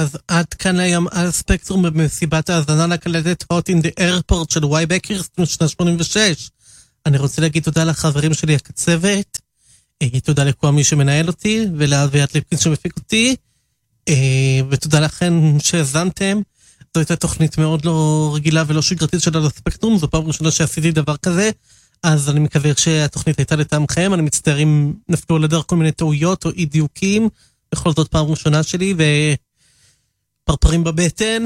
אז עד כאן היום על הספקטרום במסיבת ההאזנה להקלטת Hot in the Airport של וואי בקירסט משנה 86. אני רוצה להגיד תודה לחברים שלי הקצוות, תודה לכל מי שמנהל אותי, ולאביעד ליפקין שמפיק אותי, ותודה לכם שהזנתם. זו הייתה תוכנית מאוד לא רגילה ולא שגרתית של על הספקטרום, זו פעם ראשונה שעשיתי דבר כזה, אז אני מקווה שהתוכנית הייתה לטעמכם. אני מצטער אם נפלו על הדרך כל מיני טעויות או אי דיוקים, בכל זאת פעם ראשונה שלי, ופרפרים בבטן.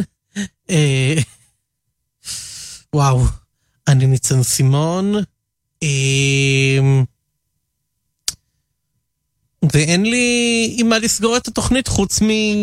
וואו, אני ניצן סימון, ואין לי עם מה לסגור את התוכנית חוץ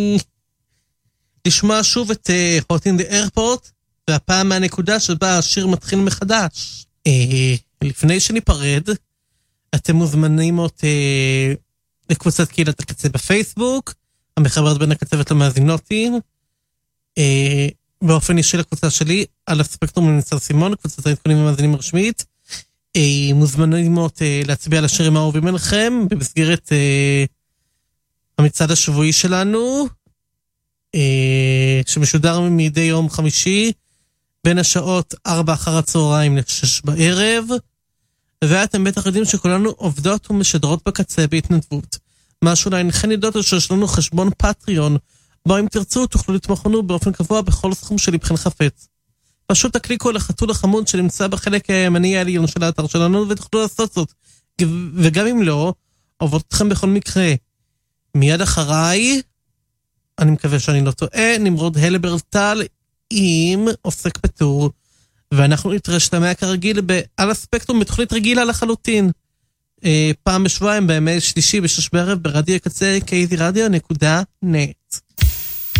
לשמוע שוב את Hot in the Airport, והפעם מהנקודה שבה השיר מתחיל מחדש. לפני שניפרד, אתם מוזמנים לקבוצת קהילת הקצה בפייסבוק, המחברת בין הקצבת למאזינותים, באופן אישי לקבוצה שלי, על הספקטרום עם ניצן סימון, קבוצת העדכונים המאזינים הרשמית. מוזמנים להצביע על השירים האהובים עליכם, במסגרת המצעד השבועי שלנו, שמשודר מדי יום חמישי, בין השעות 4 אחר הצהריים ל-6 בערב, ואתם בטח יודעים שכולנו עובדות ומשדרות בקצה בהתנדבות. מה שאולי אינכן יודעות שיש לנו חשבון פטריון, בו אם תרצו תוכלו לתמוך לנו באופן קבוע בכל סכום שלבכן חפץ. פשוט תקליקו על החתול החמוד שנמצא בחלק הימני העליון של האתר שלנו ותוכלו לעשות זאת. וגם אם לא, עובד אתכם בכל מקרה. מיד אחריי, אני מקווה שאני לא טועה, נמרוד הלברטל עם עוסק פטור, ואנחנו נתראה שתמיה כרגיל על הספקטרום בתוכנית רגילה לחלוטין. פעם בשבועיים בימי שלישי ב6 בערב ברדיו הקצה KZRadio.net.